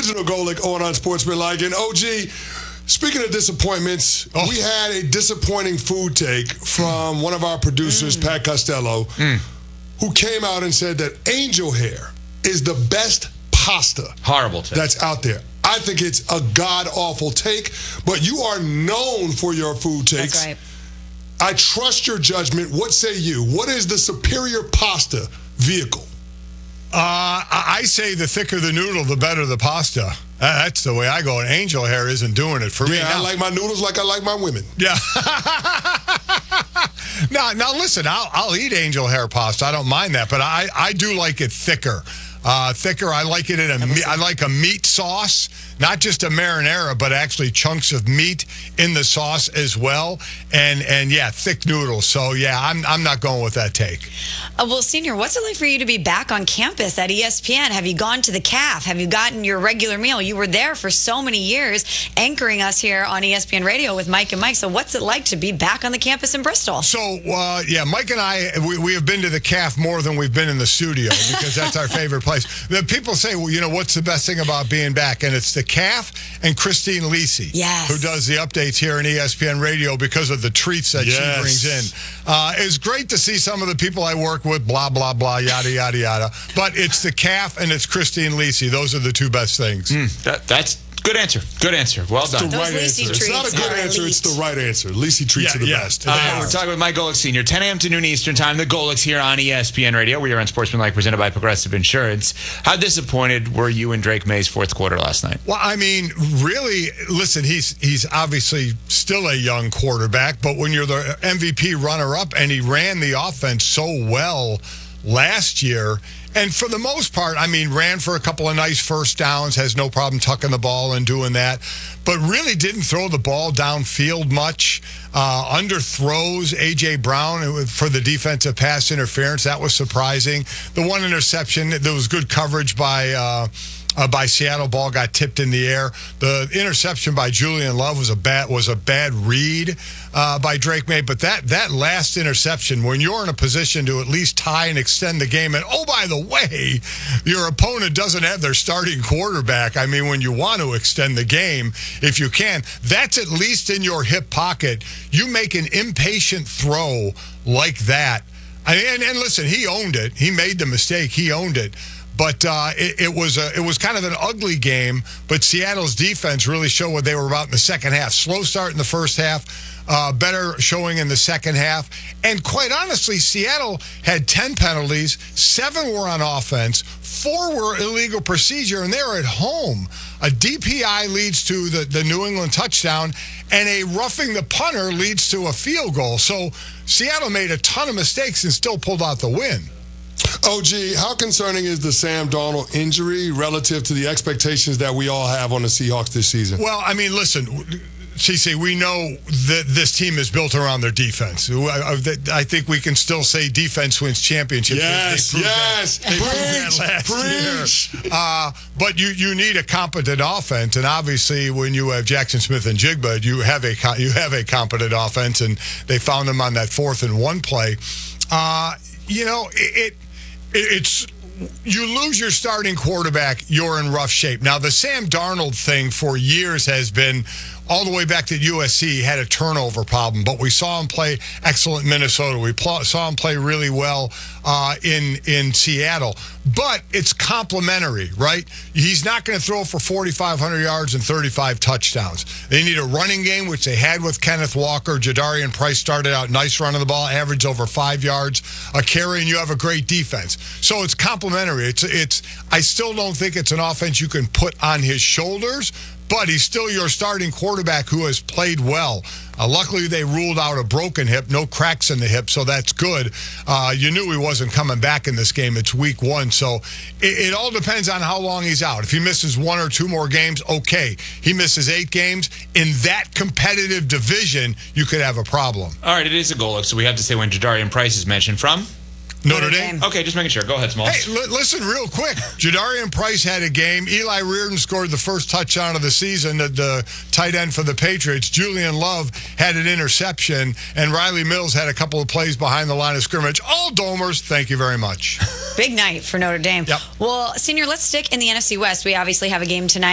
original Golic on Unsportsmanlike. And OG, speaking of disappointments, we had a disappointing food take from one of our producers, Pat Costello, who came out and said that angel hair is the best pasta horrible take. That's out there. I think it's a god-awful take, but you are known for your food takes. That's right. I trust your judgment. What say you? What is the superior pasta vehicle? I say the thicker the noodle, the better the pasta. That's the way I go. And angel hair isn't doing it for me. Yeah, I like my noodles like I like my women. Yeah. Now listen, I'll eat angel hair pasta. I don't mind that, but I do like it thicker. Thicker. I like it I like a meat sauce, not just a marinara, but actually chunks of meat in the sauce as well. And yeah, thick noodles. So yeah, I'm not going with that take. Well, Senior, what's it like for you to be back on campus at ESPN? Have you gone to the CAF? Have you gotten your regular meal? You were there for so many years, anchoring us here on ESPN Radio with Mike and Mike. So what's it like to be back on the campus in Bristol? So yeah, Mike and I, we have been to the CAF more than we've been in the studio because that's our favorite place. The people say, well, you know, what's the best thing about being back? And it's the CAF and Christine Lisi, who does the updates here on ESPN Radio because of the treats that she brings in. It's great to see some of the people I work with, blah, blah, blah, yada, yada, yada. But it's the CAF and it's Christine Lisi. Those are the two best things. That's good answer. Good answer. Well done. It's the right answer. It's not a good answer. It's the right answer. Lisi treats are the best. We're talking with Mike Golic Sr., 10 a.m. to noon Eastern Time. The Golics here on ESPN Radio. We are on Sportsmanlike, presented by Progressive Insurance. How disappointed were you in Drake May's fourth quarter last night? Well, I mean, really, listen, he's obviously still a young quarterback, but when you're the MVP runner-up and he ran the offense so well last year, and for the most part, I mean, ran for a couple of nice first downs, has no problem tucking the ball and doing that, but really didn't throw the ball downfield much. Underthrows A.J. Brown for the defensive pass interference. That was surprising. The one interception, there was good coverage by Seattle. Ball got tipped in the air. The interception by Julian Love was a bad read by Drake May. But that last interception, when you're in a position to at least tie and extend the game, and oh, by the way, your opponent doesn't have their starting quarterback. I mean, when you want to extend the game, if you can, that's at least in your hip pocket. You make an impatient throw like that. And listen, he owned it. He made the mistake. He owned it. But it was kind of an ugly game, but Seattle's defense really showed what they were about in the second half. Slow start in the first half, better showing in the second half. And quite honestly, Seattle had 10 penalties, 7 were on offense, 4 were illegal procedure, and they were at home. A DPI leads to the New England touchdown, and a roughing the punter leads to a field goal. So Seattle made a ton of mistakes and still pulled out the win. OG, how concerning is the Sam Darnold injury relative to the expectations that we all have on the Seahawks this season? Well, I mean, listen, CC, we know that this team is built around their defense. I think we can still say defense wins championships. Yes. They proved that last year. But you need a competent offense, and obviously when you have Jackson Smith and Jigba, you have a competent offense, and they found them on that 4th and 1 play. You know, it's you lose your starting quarterback, you're in rough shape. Now, the Sam Darnold thing for years has been all the way back to USC, had a turnover problem, but we saw him play excellent in Minnesota. We saw him play really well in Seattle. But it's complementary, right? He's not going to throw for 4,500 yards and 35 touchdowns. They need a running game, which they had with Kenneth Walker. Jadarian Price started out nice running the ball, averaged over 5 yards a carry, and you have a great defense. So it's complementary. I still don't think it's an offense you can put on his shoulders, but he's still your starting quarterback who has played well. Luckily, they ruled out a broken hip, no cracks in the hip, so that's good. You knew he wasn't coming back in this game. It's week 1, so it all depends on how long he's out. If he misses 1 or 2 more games, okay. He misses 8 games. In that competitive division, you could have a problem. All right, it is a goal, so we have to say when Jadarian Price is mentioned from Notre Dame. Okay, just making sure. Go ahead, Smalls. Hey, listen real quick. Jadarian Price had a game. Eli Reardon scored the first touchdown of the season, the tight end for the Patriots. Julian Love had an interception, and Riley Mills had a couple of plays behind the line of scrimmage. All Domers, thank you very much. Big night for Notre Dame. Yep. Well, Senior, let's stick in the NFC West. We obviously have a game tonight.